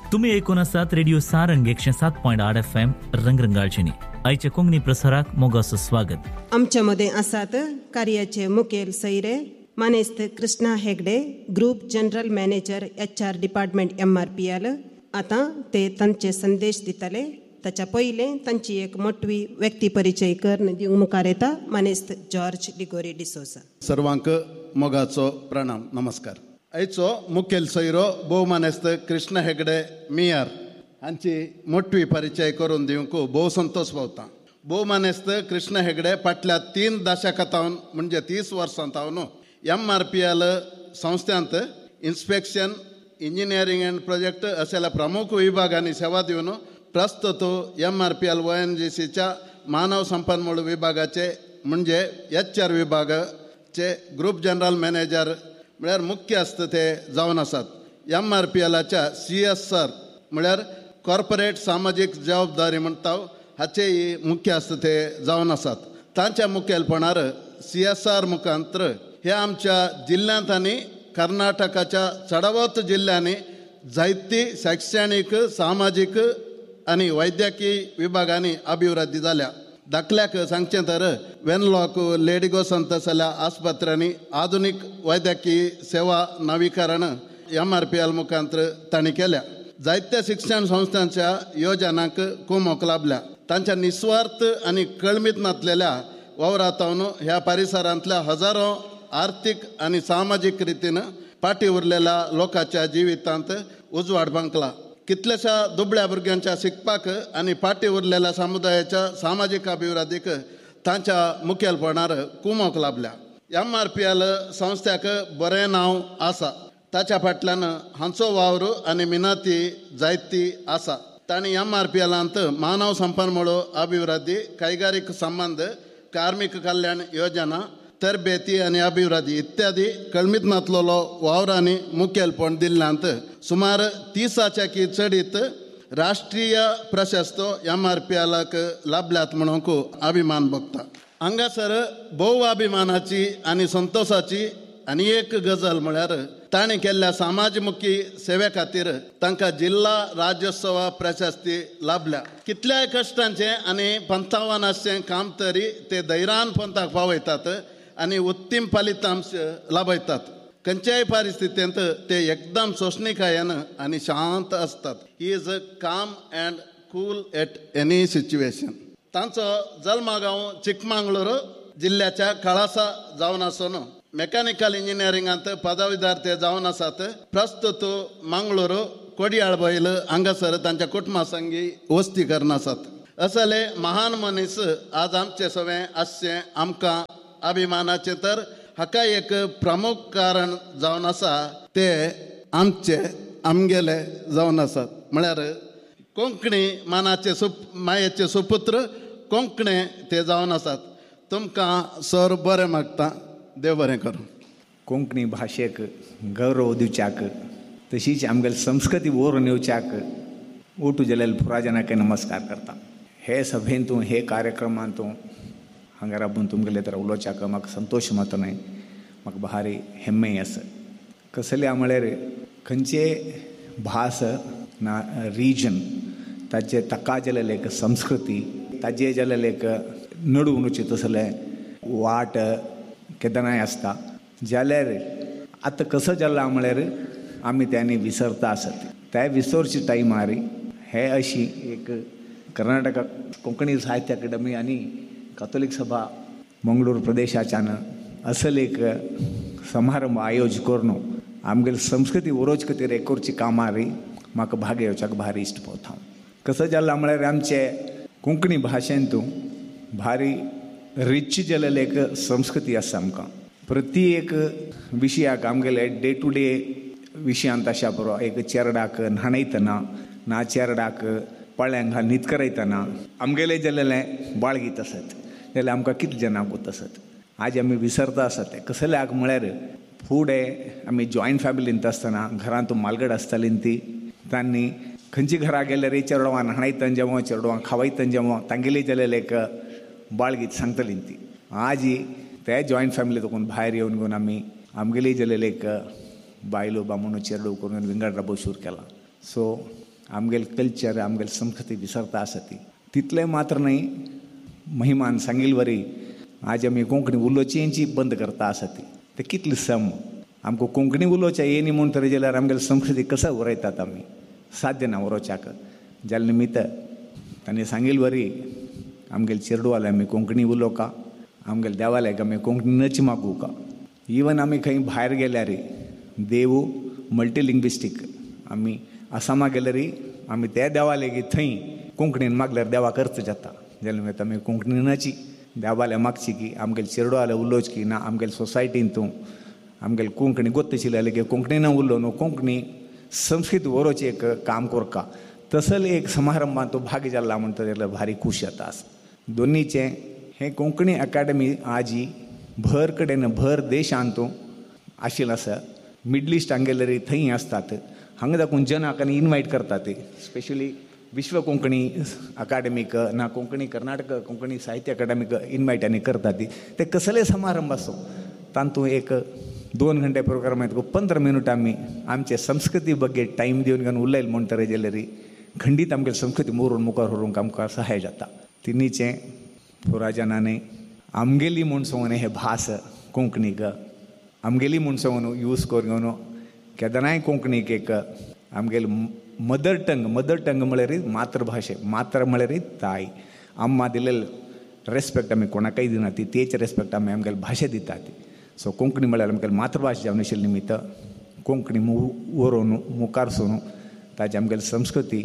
तुम्ही ऐकून आसात रेडिओ सारंग 107.8 FM रंगरंगाळचेनी. आयच्या कोंकणी प्रसाराक मोगाचं स्वागत. आमच्या मध्ये आसात कार्याचे मुखेल सैरे मानेस्त Krishna Hegde, group general manager HR department MRPL. आता ते तांचे संदेश दितले. ताच्या पहिले तांची एक मोठवी व्यक्ती परिचय करून दिवंक मुखार येता मानेस्त जॉर्ज डिगोरी डिसोसा. सर्वांक मोगाचो प्रणाम नमस्कार. आयचो मुखेल सैरो भोव मानेस्त कृष्ण हेगडे मियार हांची मोठवी परिचय करून दिवंक भोव संतोष पावता. भोव मानेस्त कृष्ण हेगडे फाटल्या 3 दशकांतावन म्हणजे 30 वर्सांतावन MRPL संस्थांत इन्स्पेक्शन, इंजिनियरिंग अँड प्रोजेक्ट अशा प्रमुख विभागांनी सेवा दिवन प्रस्तुत MRPL ONGCच्या मानव संपन्मूळ विभागाचे म्हणजे HR विभागाचे ग्रुप जनरल मॅनेजर म्हळ्यार मुख्य आसता ते जावन आसात. MRPLच्या CSR म्हळ्यार कॉर्पोरेट सामाजीक जबाबदारी म्हणटा हाचेय मुख्य आसता ते जावन आसात. तांच्या मुखेलपणान CSR मुखांतर हे आमच्या जिल्ल्यांत आनी कर्नाटकाच्या चडावत जिल्ल्यांनी जायती शैक्षणिक, सामाजीक आनी वैद्यकीय विभागांनी अभिवृद्धी जाल्या. दाखल्याक सांगचें तर वेनलॉक लेडिगो संत सल्या आस्पत्र्यांनी आधुनिक वैद्यकीय सेवा नवीकरण MRPL मुखांतर तांणी केल्या. जायत्या शिक्षण संस्थांच्या योजनांक कुमक लाभल्या. तांच्या निस्वार्थ आनी कळमीत नासलेल्या वावरांतवन ह्या परिसरांतल्या हजारो आर्थीक आनी सामाजीक रितीन फाटी उरलेल्या लोकांच्या जिवितांत उजवाड बांकला. कितल्याशा दुबळ्या भुरग्यांच्या शिकपाक आनी फाटी उरलेल्या समुदायाच्या सामाजीक अभिवृद्धीक तांच्या मुखेलपणान कुमक लाभल्या. MRPL संस्थ्याक बरें नांव आसा. ताच्या फाटल्यान हांचो वावर आनी मिनती जायती आसा. तांणी MRPLांत मानव संपन्मूळ अभिवृद्धी, कैगारीक संबंध, कार्मिक कल्याण योजना, तरबेती आनी अभिवृद्धी इत्यादी कळमीत नासलेलो वावरांनी मुखेलपण दिल्ल्यांत सुमार 30च्याकी चडीत राष्ट्रीय प्रशस्त MRPLक लाभल्यात म्हणूंक अभिमान भोगता. हांगासर भोव अभिमानाची आनी संतोषाची आनी एक गजाल म्हळ्यार ताणें केल्ल्या समाजमुखी सेवे खातीर तांकां जिल्हा राज्योत्सव प्रशस्ती लाभल्या. कितल्याय कश्टांचें आनी पंथावानाचें काम तरी ते धैर्यान पंथाक पावयतात आनी उत्तीम फलितांश लाभयतात. खंयच्याय परिस्थितींत ते एकदम सोंसणीकायेन आनी शांत असतात. ही इज अ काम and cool at any situation. तांचो जल्मगांव चिकमंगळूर जिल्ल्याच्या कळासा जावन आसून मेकॅनिकल इंजिनियरिंगांत पदवीधर ते जावन आसात. प्रस्तुत मंगळूर कोडयाळबैल हांगासर तांच्या कुटुंबा संगी वस्ती करन आसात. असले महान मनीस आज आमचे सवें आसचें आमकां अभिमानाचें. तर हाका एक प्रमुख कारण जावन आसा ते आमगेले जावन आसात. म्हळ्यार कोंकणी मानाचे मायेचे सुपुत्र कोंकणे ते जावन आसात. तुमकां सर बरें मागता. देव बरें करूं. कोंकणी भाशेक गौरव दिवच्याक तशीच आमगेली संस्कृती व्हरून येवच्याक ओटू जलेल पुराजनाक नमस्कार करता. हे सभेंतूं हे कार्यक्रमांतूं हांगा राबून तुमगेले तर उलोवच्याक म्हाका संतोश मात न्हय, म्हाका भारी हेम्मेय आसा. कसले म्हळ्यार खंयचे भास ना रिजन ताचे ताका जालेले एक संस्कृती ताजे जालेले एक नडून तसले वाट केदनाय आसता. जाल्यार आतां कसो जाल्ला म्हळ्यार आमी त्यांनी विसरता आसत. ते विसरचे टायमार हे अशी एक कर्नाटका कोंकणी साहित्य अकादमी आनी कॅथोलिक सभा मंगळूर प्रदेशाच्यान असल एक समारंभ आयोज करून आमगेली संस्कृती उरोच खातीर एक करची कामार म्हाका भाग घेवच्याक भारी इश्ट पवता. कसो जाल्ला म्हळ्यार आमचे कोंकणी भाशेंतूं भारी रिच जालेले एक संस्कृती आसा. आमकां प्रत्येक विशयाक आमगेले डे टू डे विशयांत अशा पुरो एक चेरडाक न्हाणयतना ना चेरडाक पळ्यांक न्हीद करयतना आमगेले जाल्लेले बाळगीत आसत. जाल्यार आमकां कितले जाणांक वत आसत. आज आमी विसरता आसत. ते कसल्याक म्हळ्यार फुडें आमी जॉयंट फॅमिलींत आसतना घरांत मालगड आसताली ती तांणी खंयची घरा गेल्यार चेडवां न्हाणयतना जेवो चेडवां खावयतना जेवो तांगेली जाल्लेले एक बाळगीत सांगतली ती. आज ते जॉयंट फॅमिली तकून भायर येवन घेवन आमी आमगेली जाल्लेले एक बायलो बामणो चेडू करून विंगड राबो शूर केला. सो आमगेल कल्चर आमगेल संस्कृती विसरता आसती तितले मात्र नाही महिमान सांगील वरी आज आमी कोंकणी उलोवचेंची बंद करता आसती ते कितले सम आमकां कोंकणी उलोवचें येनी म्हूण तरी जाल्यार आमगेली संस्कृती कसा उरयतात आमी साध्य ना उरोवच्याक जाल्या निमित्त ताणें सांगील वरी आमगेले चेडवाले आमी कोंकणी उलोवका आमगेले देवाल्याक आमी कोंकणी नच मागूका इवन आमी खंय भायर गेल्यार देव मल्टीलिंग्विस्टीक आमी आसामाक गेल्यार आमी त्या देवाले की थंय कोंकणीन मागल्यार देवा करता जाता जाल्या निमित्त आमी कोंकणीनाची देवाल्या मागची की आमगेले चेडवाले उलोवची की ना आमगेले सोसायटीन तूं आमगेले कोंकणी गोत्तशिल्ले जाल्यार कोंकणीन उलोव न्हू कोंकणी संस्कृत उरोवची एक काम कोरका तसल एक समारंभात तो भाग जाल्ला म्हणटा जाल्यार भारी खूश जाता दोनीचें हें कोंकणी अकाडेमी आज ही भर कडेन भर देशांत आशिल्लो आसा मिडल इस्टाक गेल्यार थंय आसतात हांगा दाखोवन जनाक आनी इन्वायट करतात स्पेशली विश्व कोंकणी अकाडेमीक ना कोंकणी कर्नाटक कोंकणी साहित्य अकाडेमीक इन्वायट आनी करतात ते कसले समारंभ आसूं तातूंत एक 2 घंटे प्रोग्राम येता 15 मिनट आमी आमचे संस्कृती बग्गे टायम दिवन घेवन उलयले म्हणटा जाल्यार खंडीत आमगेली संस्कृती मोरून मुखार व्हरूंक आमकां सहाय जाता तिनीचें पुराजनांनी आमगेली म्हूण सांगून हे भास कोंकणीक आमगेली म्हूण सांगून यूज करून केदनाय कोंकणीक एक आमगेली मदर टंग म्हळ्यार मातृभाशे मात्र म्हळ्यार ताय आम्मा दिलेले रेस्पेक्ट आमी कोणाकय दिना तेच रेस्पेक्ट आमी आमगेले भाशे दितात सो कोंकणी म्हळ्यार आमगेली मातृभाशा जावन आशिल्ले निमित्त कोंकणी व्हरून मुखार सोरून ताची आमगेली संस्कृती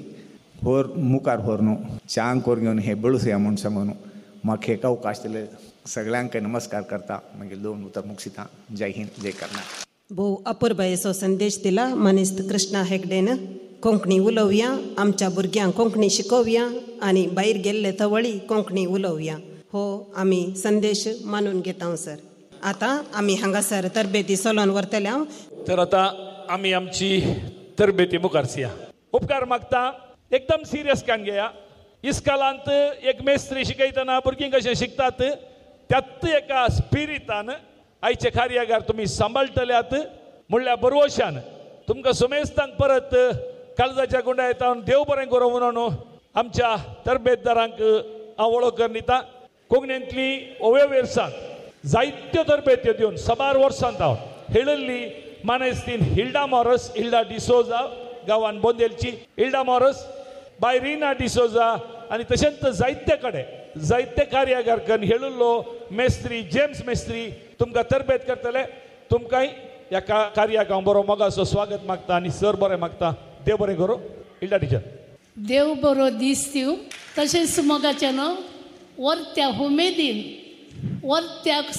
मुखार व्हरून चांग करून घेवन हे बेळुसया म्हूण सांगून म्हाका हेका अवकाश दिले सगळ्यांक नमस्कार करता मागीर 2 उतर मुक्सिता जय हिंद जय कर्नाटक भोव अपूर्व असो संदेश दिला मनीस कृष्णा हेगडेन कोंकणी उलोवया आमच्या भुरग्यांक कोंकणी शिकोवया आनी भायर गेल्ले थवळी कोंकणी उलोवया हो आमी संदेश मानून घेता सर आतां आमी हांगासर तरबेती चलोवन व्हरतले तर आतां आमी आमची तरबेती मुखार या उपकार मागता एकदम सिरियस कान घेया इस्कालांत एक मेस्त्री शिकयतना भुरगीं कशें शिकतात त्यात एका स्पिरितान आयचे कार्यागार तुमी सांबाळटल्यात म्हणल्यार बरोवशान तुमकां सुमेस्तांक परत काळजाच्या गुंडायेतावन देव बरें करूं म्हणून आमच्या तरबेतदारांक हांव वळख करिता कोंकणींतली ओव्यो वर्सांत जायत्यो तरबेत्यो दिवन सबार वर्सांत हांव हेळिल्ली मानेस्तीन हिल्डा डिसोजा गांवान बोंदेलची हिल्डा मॉरस बाय रिना डिसोजा आनी तशेंच जायते कडेन जायते कार्यागार करून हेळिल्लो मेस्त्री जेम्स मेस्त्री तुमकां तरबेत करतले तुमकांय ह्या कार्याक हांव बरो मोगाचो स्वागत मागता आनी सर बरें मागता देव बरें करूं हिल्डा टिचर देव बरो दीस दिवं तशेंच मोगाचें न्हू वर्त्या उमेदीन वर्त्याक